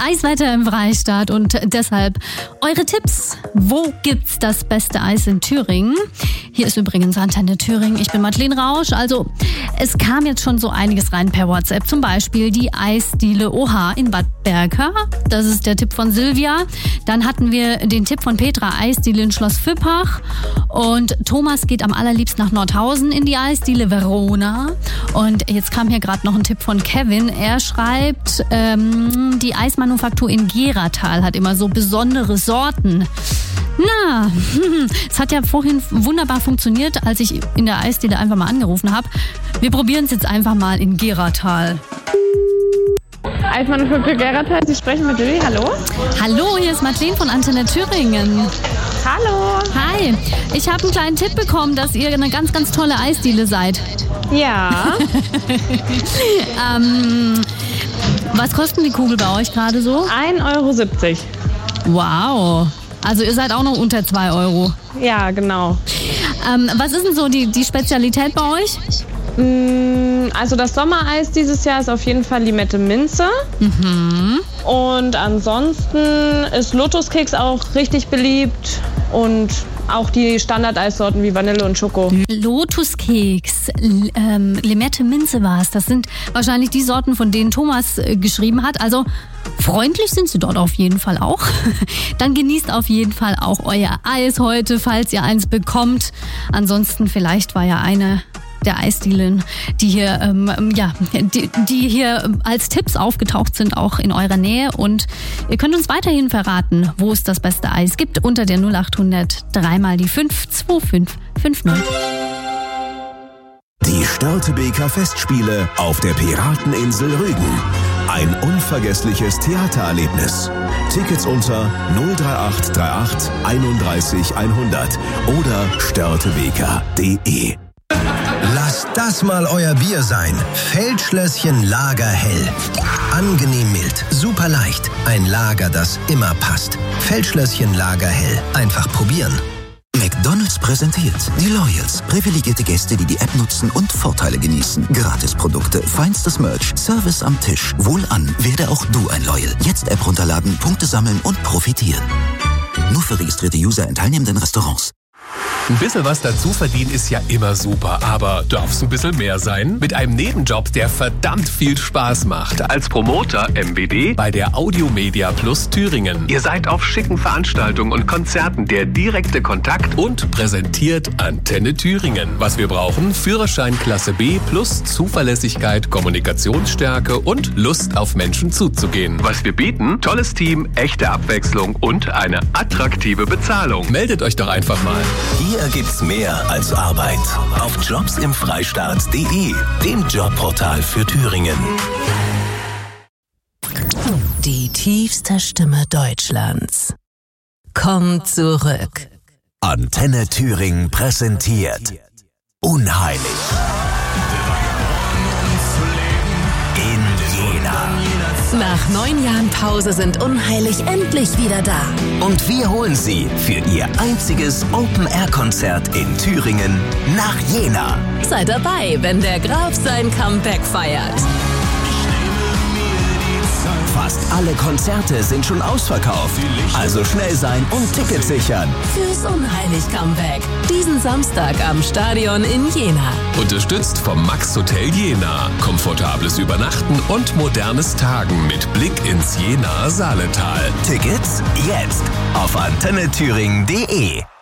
Eiswetter im Freistaat und deshalb eure Tipps. Wo gibt's das beste Eis in Thüringen? Hier ist übrigens Antenne Thüringen. Ich bin Madeleine Rausch. Also, es kam jetzt schon so einiges rein per WhatsApp. Zum Beispiel die Eisdiele Oha in Bad Berka. Das ist der Tipp von Silvia. Dann hatten wir den Tipp von Petra, Eisdiele in Schloss Füppach. Und Thomas geht am allerliebsten nach Nordhausen in die Eisdiele Verona. Und jetzt kam hier gerade noch ein Tipp von Kevin. Er schreibt, die Eismanufaktur in Geratal hat immer so besondere Sorten. Na, es hat ja vorhin wunderbar funktioniert, als ich in der Eisdiele einfach mal angerufen habe. Wir probieren es jetzt einfach mal in Geratal. Eismanufaktur Geratal, Sie sprechen mit Lilly, hallo? Hallo, hier ist Madeleine von Antenne Thüringen. Hallo. Hi, ich habe einen kleinen Tipp bekommen, dass ihr eine ganz, ganz tolle Eisdiele seid. Ja. Was kosten die Kugel bei euch gerade so? 1,70 €. Wow. Also ihr seid auch noch unter 2 €. Ja, genau. Was ist denn so die Spezialität bei euch? Also das Sommereis dieses Jahr ist auf jeden Fall Limette Minze. Mhm. Und ansonsten ist Lotuskeks auch richtig beliebt und auch die Standardeissorten wie Vanille und Schoko. Lotuskeks, Limette Minze war es. Das sind wahrscheinlich die Sorten, von denen Thomas geschrieben hat. Also freundlich sind sie dort auf jeden Fall auch. Dann genießt auf jeden Fall auch euer Eis heute, falls ihr eins bekommt. Ansonsten vielleicht war ja eine der Eisdielen, die hier, die hier als Tipps aufgetaucht sind, auch in eurer Nähe. Und ihr könnt uns weiterhin verraten, wo es das beste Eis gibt, unter der 0800 3 mal die 52550. Die Störtebeker Festspiele auf der Pirateninsel Rügen. Ein unvergessliches Theatererlebnis. Tickets unter 03838 31 100 oder störtebeker.de. Lasst das mal euer Bier sein. Feldschlösschen Lager Hell. Angenehm mild, super leicht. Ein Lager, das immer passt. Feldschlösschen Lager Hell. Einfach probieren. McDonald's präsentiert die Loyals. Privilegierte Gäste, die die App nutzen und Vorteile genießen. Gratisprodukte, feinstes Merch, Service am Tisch. Wohlan, werde auch du ein Loyal. Jetzt App runterladen, Punkte sammeln und profitieren. Nur für registrierte User in teilnehmenden Restaurants. Ein bisschen was dazu verdienen ist ja immer super, aber darf es ein bisschen mehr sein? Mit einem Nebenjob, der verdammt viel Spaß macht. Als Promoter MBD bei der Audiomedia Plus Thüringen. Ihr seid auf schicken Veranstaltungen und Konzerten der direkte Kontakt und präsentiert Antenne Thüringen. Was wir brauchen? Führerschein Klasse B plus Zuverlässigkeit, Kommunikationsstärke und Lust auf Menschen zuzugehen. Was wir bieten? Tolles Team, echte Abwechslung und eine attraktive Bezahlung. Meldet euch doch einfach mal. Hier gibt's mehr als Arbeit. Auf jobsimfreistaat.de, dem Jobportal für Thüringen. Die tiefste Stimme Deutschlands kommt zurück. Antenne Thüringen präsentiert Unheilig. In Jena. Nach 9 Jahren Pause sind Unheilig endlich wieder da. Und wir holen sie für ihr einziges Open-Air-Konzert in Thüringen nach Jena. Seid dabei, wenn der Graf sein Comeback feiert. Fast alle Konzerte sind schon ausverkauft. Also schnell sein und Tickets sichern. Fürs Unheilig-Comeback. Diesen Samstag am Stadion in Jena. Unterstützt vom Max Hotel Jena. Komfortables Übernachten und modernes Tagen mit Blick ins Jena Saaletal. Tickets jetzt auf antennethüringen.de.